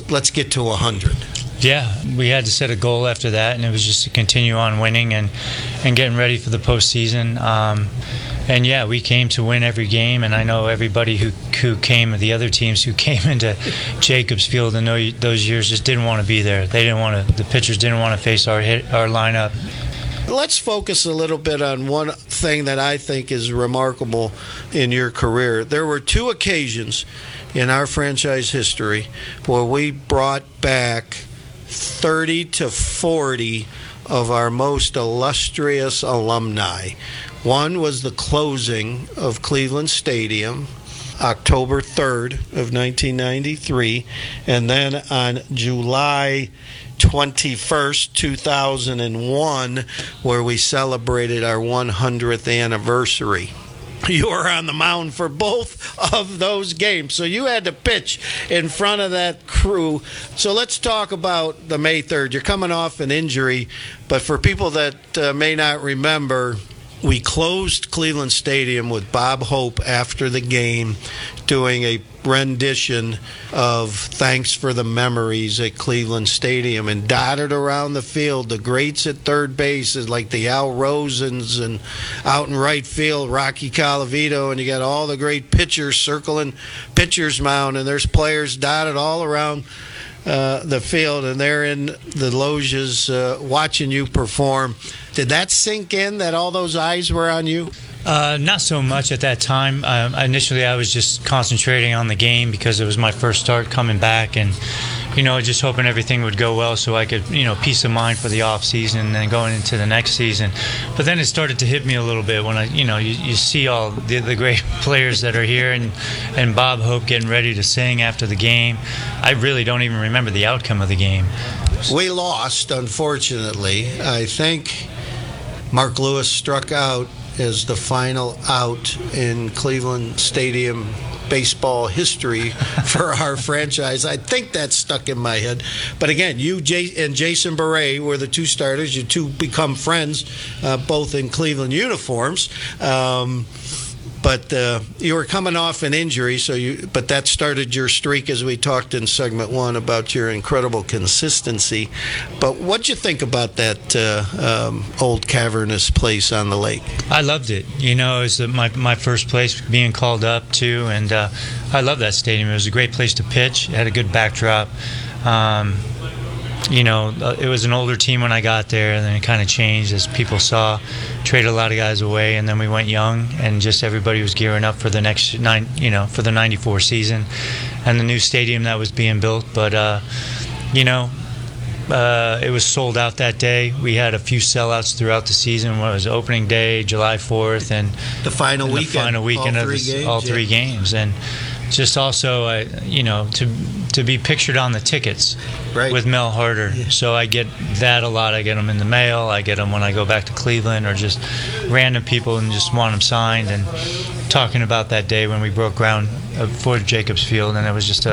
let's get to 100. Yeah, we had to set a goal after that, and it was just to continue on winning and getting ready for the postseason. And yeah, we came to win every game, and I know everybody who came, the other teams who came into Jacobs Field in those years just didn't want to be there. They didn't want to. The pitchers didn't want to face our lineup. Let's focus a little bit on one thing that I think is remarkable in your career. There were two occasions in our franchise history where we brought back 30 to 40 of our most illustrious alumni. One was the closing of Cleveland Stadium, October 3rd of 1993, and then on July 21st, 2001, where we celebrated our 100th anniversary. You were on the mound for both of those games, so you had to pitch in front of that crew. So let's talk about the May 3rd. You're coming off an injury, but for people that may not remember, we closed Cleveland Stadium with Bob Hope after the game doing a rendition of Thanks for the Memories at Cleveland Stadium, and dotted around the field, the greats at third base is like the Al Rosens, and out in right field, Rocky Colavito, and you got all the great pitchers circling pitcher's mound, and there's players dotted all around the field, and they're in the loges watching you perform. Did that sink in, that all those eyes were on you? Not so much at that time. Initially, I was just concentrating on the game because it was my first start coming back, and just hoping everything would go well so I could, peace of mind for the off season and then going into the next season. But then it started to hit me a little bit when you see all the great players that are here, and Bob Hope getting ready to sing after the game. I really don't even remember the outcome of the game. We lost, unfortunately. I think Mark Lewis struck out as the final out in Cleveland Stadium baseball history for our franchise. I think that stuck in my head. But again, you and Jason Beret were the two starters. You two become friends, both in Cleveland uniforms. But you were coming off an injury, but that started your streak, as we talked in segment one about your incredible consistency. But what'd you think about that old cavernous place on the lake? I loved it. It was my first place being called up to, and I love that stadium. It was a great place to pitch. It had a good backdrop. It was an older team when I got there, and then it kind of changed as people saw. Traded a lot of guys away, and then we went young, and just everybody was gearing up for the next for the '94 season, and the new stadium that was being built. But it was sold out that day. We had a few sellouts throughout the season. It was opening day, July 4th, and the final weekend of all three games, and just also to be pictured on the tickets with Mel Harder. Yeah. So I get that a lot. I get them in the mail. I get them when I go back to Cleveland, or just random people and just want them signed. And talking about that day when we broke ground for Jacobs Field, and it was just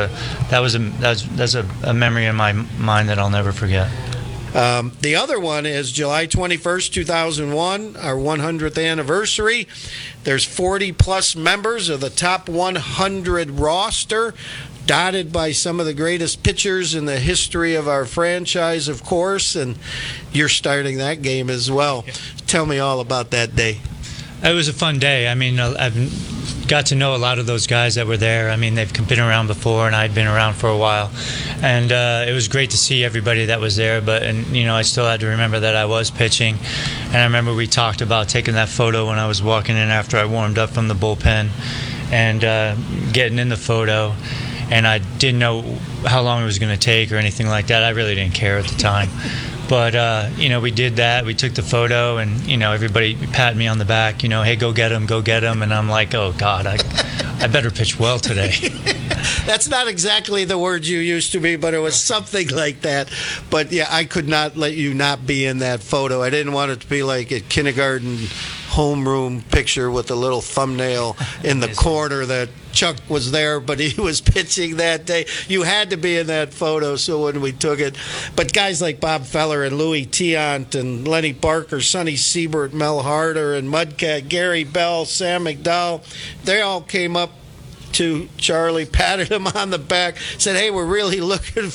that's a memory in my mind that I'll never forget. The other one is July 21st, 2001, our 100th anniversary. There's 40-plus members of the top 100 roster, dotted by some of the greatest pitchers in the history of our franchise, of course, and you're starting that game as well. Yeah. Tell me all about that day. It was a fun day. I mean, I've got to know a lot of those guys that were there. I mean, they've been around before, and I'd been around for a while. And it was great to see everybody that was there. But I still had to remember that I was pitching. And I remember we talked about taking that photo when I was walking in after I warmed up from the bullpen, and getting in the photo. And I didn't know how long it was going to take or anything like that. I really didn't care at the time. But, we did that. We took the photo, and, everybody patted me on the back, hey, go get him. And I'm like, oh, God, I better pitch well today. That's not exactly the word you used to me, but it was something like that. But, yeah, I could not let you not be in that photo. I didn't want it to be like a kindergarten homeroom picture with a little thumbnail in the corner that Chuck was there, but he was pitching that day. You had to be in that photo, so when we took it. But guys like Bob Feller and Louis Tiant and Lenny Parker, Sonny Siebert, Mel Harder, and Mudcat, Gary Bell, Sam McDowell, they all came up to Charlie, patted him on the back, said, hey, we're really looking